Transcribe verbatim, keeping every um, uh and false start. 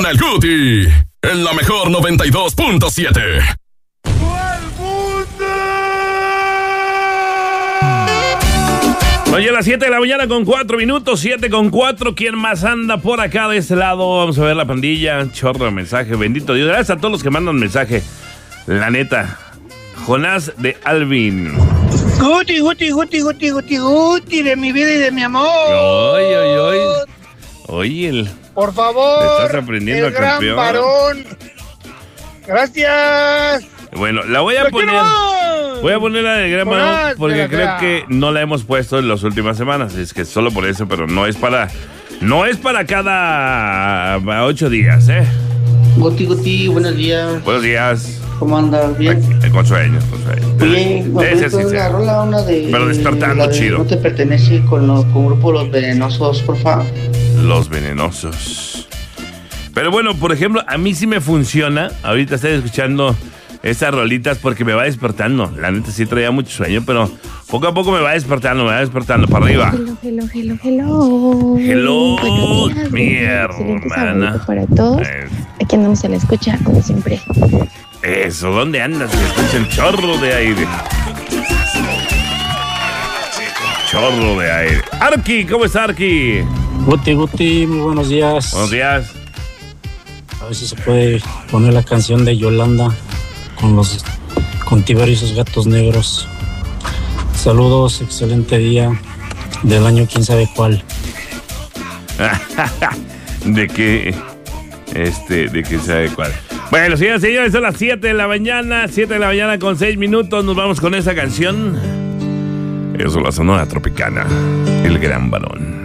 El Guti, en la mejor noventa y dos punto siete. Oye, a las siete de la mañana con cuatro minutos, siete con cuatro. ¿Quién más anda por acá de este lado? Vamos a ver la pandilla. Chorro de mensaje, bendito Dios. Gracias a todos los que mandan mensaje. La neta. Jonás de Alvin. Guti, Guti, Guti, Guti, Guti, Guti, de mi vida y de mi amor. Oye, oye, oye. Oye, el... Por favor. Te estás aprendiendo el al gran campeón. varón. Gracias. Bueno, la voy a ¡Lo poner. quiero! Voy a poner la de gran Jonás, varón porque espera, creo espera. que no la hemos puesto en las últimas semanas. Es que solo por eso, pero no es para. No es para cada ocho días, ¿eh? Guti, Guti, buenos días. Buenos días. ¿Cómo andas? ¿Bien? Aquí, con sueños, con sueños. Bien, me Ese sí, pones sí. la rola, una de... Pero despertando la de chido. No te pertenece con los con grupo Los Venenosos, por favor. Los venenosos. Pero bueno, por ejemplo, a mí sí me funciona. Ahorita estoy escuchando esas rolitas porque me va despertando. La neta sí traía mucho sueño, pero poco a poco me va despertando, me va despertando para arriba. Hello, hello, hello, hello. Hello, Buenos días, mi excelente hermana. sábado para todos. Eh, Aquí andamos a la escucha, como siempre. Eso, ¿dónde andas? Se escucha el chorro de aire. Chorro de aire. Arki, ¿cómo está Arki? Guti, Guti, muy buenos días. Buenos días. A ver si se puede poner la canción de Yolanda con los con Tiberio y sus gatos negros. Saludos, excelente día del año quién sabe cuál. de que este, de que sabe cuál. Bueno, señores, señores, son las siete de la mañana, siete de la mañana con seis minutos. Nos vamos con esa canción. Eso, la Sonora Tropicana, el gran varón.